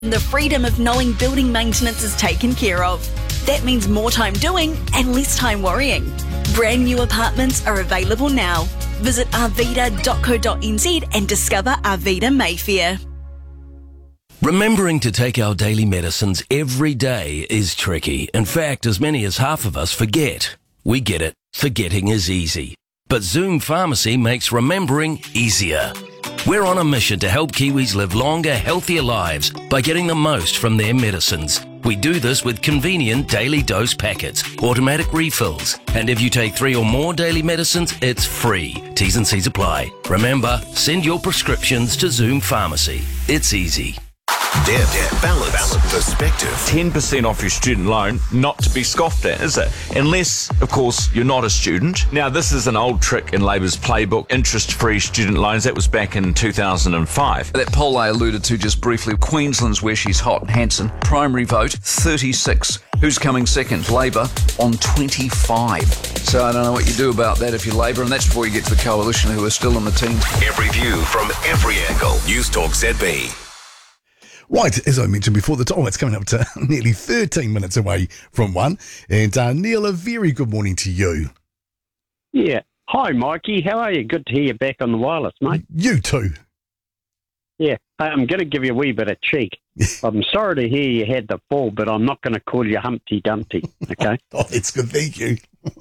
The freedom of knowing building maintenance is taken care of. That means more time doing and less time worrying. Brand new apartments are available now. Visit arvida.co.nz and discover Arvida Mayfair. Remembering to take our daily medicines every day is tricky. In fact, as many as half of us forget. We get it. Forgetting is easy. But Zoom Pharmacy makes remembering easier. We're on a mission to help Kiwis live longer, healthier lives by getting the most from their medicines. We do this with convenient daily dose packets, automatic refills, and if you take 3 or more daily medicines, it's free. T's and C's apply. Remember, send your prescriptions to Zoom Pharmacy. It's easy. Deb, balance, perspective. 10% off your student loan, not to be scoffed at, is it? Unless, of course, you're not a student. Now, this is an old trick in Labour's playbook, interest-free student loans. That was back in 2005. That poll I alluded to just briefly, Queensland's where she's hot. Hanson, primary vote, 36. Who's coming second? Labour on 25. So I don't know what you do about that if you're Labour, and that's before you get to the coalition who are still in the team. Every view from every angle. News Talk ZB. Right, as I mentioned before, the time it's coming up to nearly 13 minutes away from 1. And Neil, a very good morning to you. Yeah. Hi, Mikey. How are you? Good to hear you back on the wireless, mate. You too. Yeah. I'm going to give you a wee bit of cheek. I'm sorry to hear you had the fall, but I'm not going to call you Humpty Dumpty, okay? Oh, that's good. Thank you.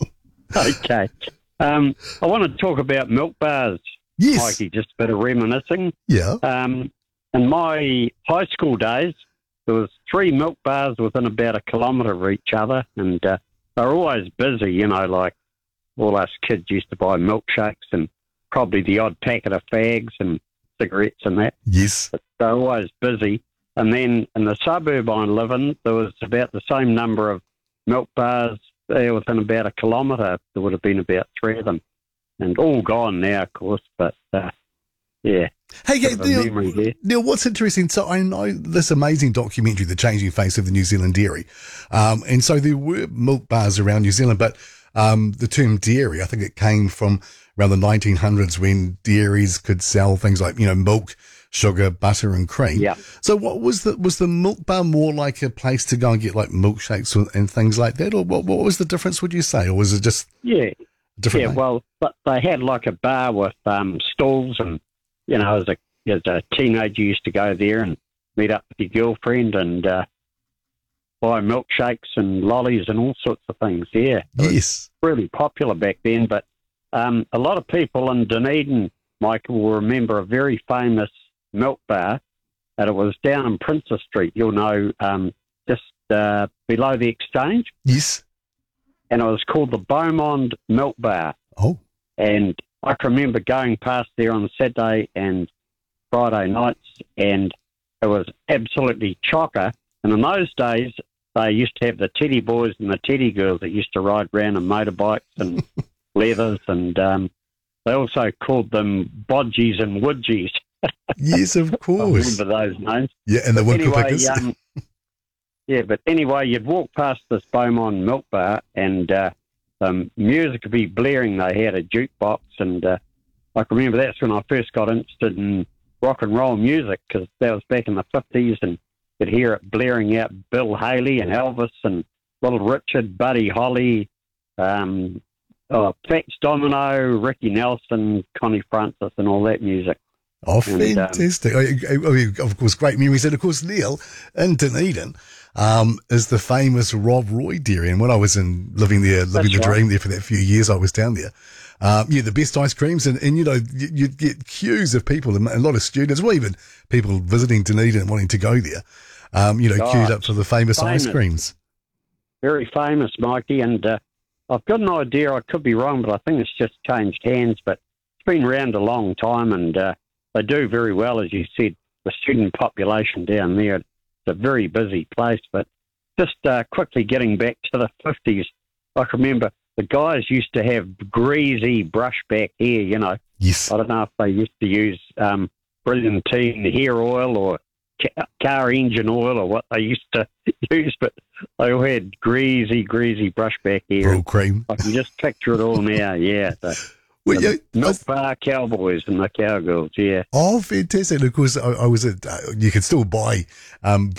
Okay. I want to talk about milk bars, Yes. Mikey, just a bit of reminiscing. Yeah. In my high school days, there was 3 milk bars within about a kilometre of each other, and they were always busy, you know, like all us kids used to buy milkshakes and probably the odd packet of fags and cigarettes and that. Yes. But they were always busy. And then in the suburb I live in, there was about the same number of milk bars there within about a kilometre. There would have been about 3 of them, and all gone now, of course, but yeah. Hey, Neil, what's interesting, so I know this amazing documentary, The Changing Face of the New Zealand Dairy, and so there were milk bars around New Zealand, but the term dairy, I think it came from around the 1900s when dairies could sell things like, you know, milk, sugar, butter and cream. Yeah. So what was the milk bar more like a place to go and get like milkshakes and things like that, or what was the difference, would you say, or was it just different? Yeah, well, but they had like a bar with stalls, and you know, as a teenager, you used to go there and meet up with your girlfriend and buy milkshakes and lollies and all sorts of things. Yeah, yes, really popular back then. But a lot of people in Dunedin, Michael, will remember a very famous milk bar, and it was down in Princess Street. You'll know, just below the Exchange. Yes, and it was called the Beaumont Milk Bar. Oh, and I can remember going past there on Saturday and Friday nights, and it was absolutely chocker. And in those days, they used to have the teddy boys and the teddy girls that used to ride around on motorbikes and leathers, and they also called them bodgies and woodgies. Yes, of course. I remember those names. Yeah, and the woodpickers. Yeah, but anyway, you'd walk past this Beaumont Milk Bar, and music would be blaring. They had a jukebox, and I can remember that's when I first got interested in rock and roll music, because that was back in the 50s, and you'd hear it blaring out Bill Haley and Elvis and Little Richard, Buddy Holly, Fats Domino, Ricky Nelson, Connie Francis, and all that music. Oh, fantastic. Of course, great memories. And of course, Neil, in Dunedin, is the famous Rob Roy Dairy. And when I was living the dream there for that few years I was down there, the best ice creams. And you know, you'd get queues of people, a lot of students, well, even people visiting Dunedin and wanting to go there, queued up for the famous ice creams. Very famous, Mikey. And I've got an idea, I could be wrong, but I think it's just changed hands. But it's been around a long time, and they do very well, as you said. The student population down there, it's a very busy place. But just quickly getting back to the 50s, I can remember the guys used to have greasy brushback hair, you know. Yes. I don't know if they used to use Brilliantine hair oil or car engine oil or what they used to use, but they all had greasy brushback hair. Brill cream. I can just picture it all now, yeah. So. Well, yeah, Milk Bar Cowboys and the Cowgirls, yeah. Oh, fantastic. And of course, I was at, you could still buy